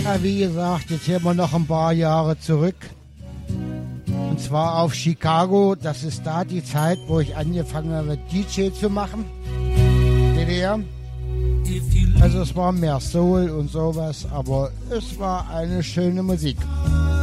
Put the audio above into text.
Ja, wie gesagt, jetzt hören wir noch ein paar Jahre zurück. Und zwar auf Chicago. Das ist da die Zeit, wo ich angefangen habe, DJ zu machen. DDR. Also es war mehr Soul und sowas, aber es war eine schöne Musik.